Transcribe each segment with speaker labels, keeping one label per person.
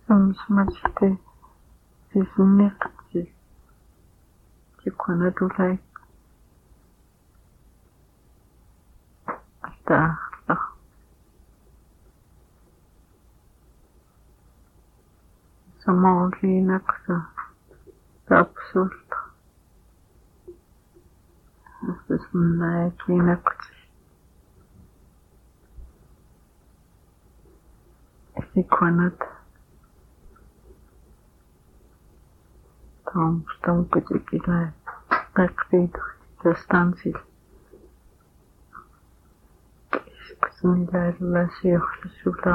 Speaker 1: Samsmachite Disneyqti Chiqanatulay Ataaqla Samauliinaqsa Tapsulta Asmnaikiinaqti Chiqanat Tamqtikilay Taqridu Tastansil Kisnilailasiorlusula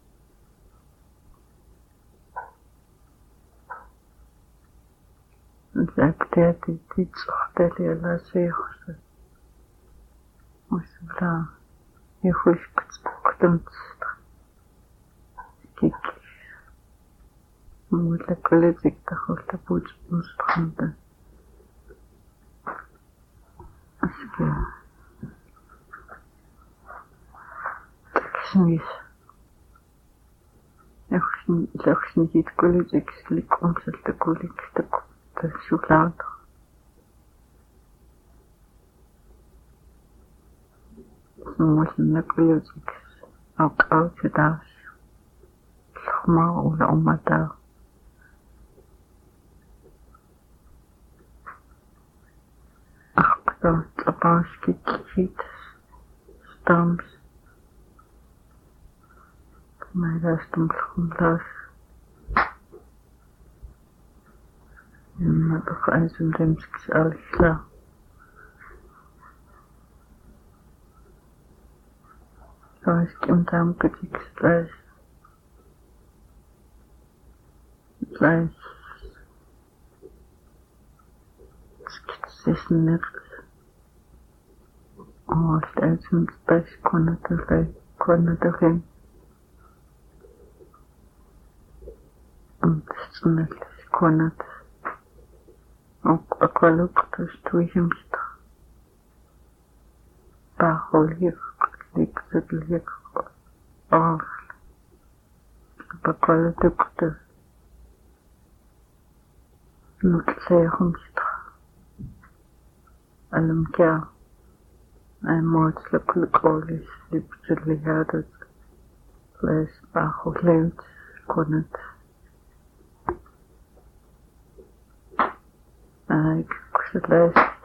Speaker 1: Zakteati Titsortalialasiorsa Usula Yuhushkutskutumtstra Kiki Mulla Kolletiktahulla Putsmustranda Aske Kisnis Laxnit Kolletikislik Umsalta Kolletiktaku Tasulaata Mulla Kolletikis Auqautadaas Lhma Ula Ummataa Tapauskikit Stams Mairastumlhunlas Madach Eisenlemskis Alhla Saiskim Tamkatiks Leis Skitsisner Eisenlemskis Bais Konatulay Und Snellis Konat Aqualuktus Tuihimst Baholir Likzidlik Of Baqualatuktus Nutseirumst Alamkia Motslukolis Lipzilihadat Les Baholit Konat Kusalaist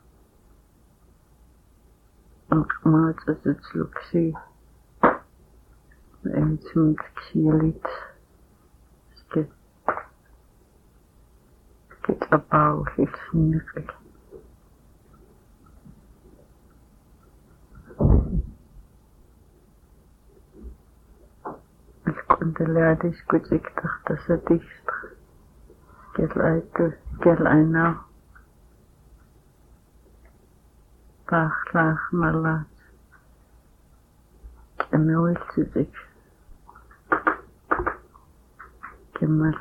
Speaker 1: Maat as het luxie en het xilit skit abau het nikkel ik kon de ladies goed ik dacht dat ze dicht Gel eina Bachlach malat Kemel tzizik Kemel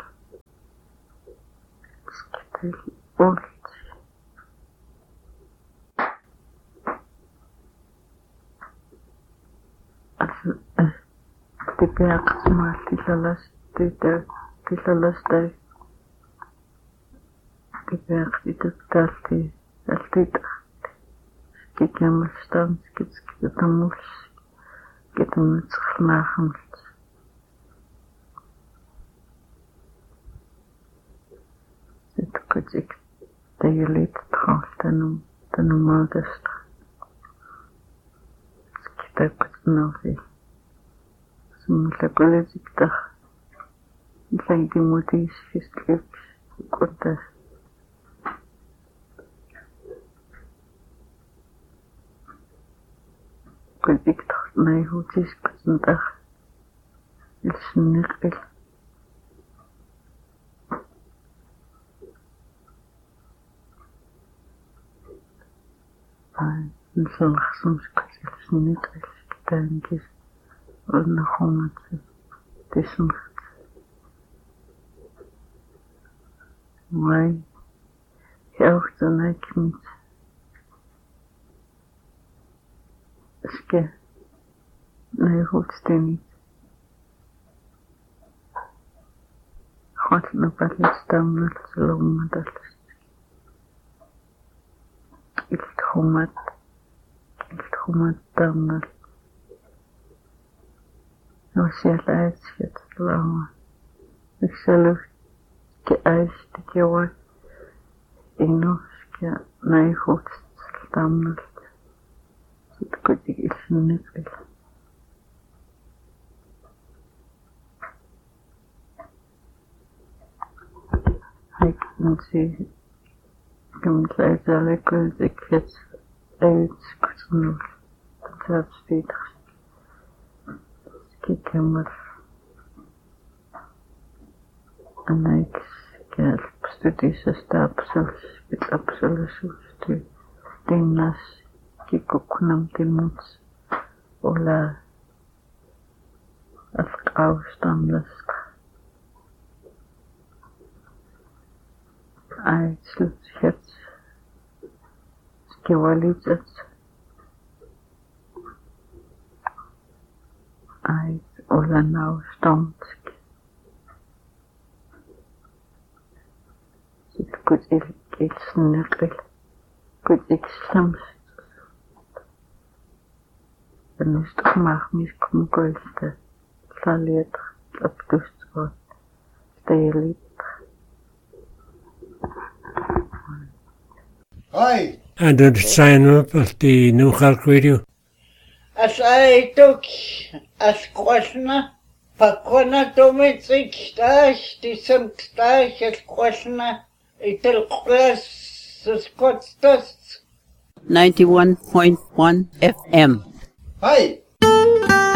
Speaker 1: Skitel Olt Die bergsmaal tilalastai Die berg die dalti Kikemel stam skitamuls Kitamutsklachams Het kutsik Tegelit trouw Tanum August Skitakutnovi Sumulla Kolletik Tach Lagi Mutis Fistlips Kuntas Kolletik Tach Naihutis Kutntach Ilsniril Nilsalaxsums Ilsniril Kitangis Olnahumatsi Tisncht Mai Hjauchtanakmit Ske Naihutstinit qatna pallistamnal salummadallas ilhumat tamnal nosialaitsket lama iksalus ke aistikiwa inuskia naihut tamnal sitkutik ilniqil haiknsi kimtlaitalekultikhet aitskutnul tatspeter kikemal anaiks kelpstudisastapsals pitapsalasusti tinnas kikuknam timuts ola alqaustamlasta aitslutshet skewalitsat ait olanaustamtsk sitkutil kilsneqil kutiksams nustqmaqmiskumkoilta llaliat aptustqot taylit.
Speaker 2: Hi.
Speaker 3: And to sign up at the New Halk Radio.
Speaker 2: As I took as questioner, pakona domitsik dash, disemtach as questioner, itel class scotstas
Speaker 4: 91.1 FM.
Speaker 2: Hi.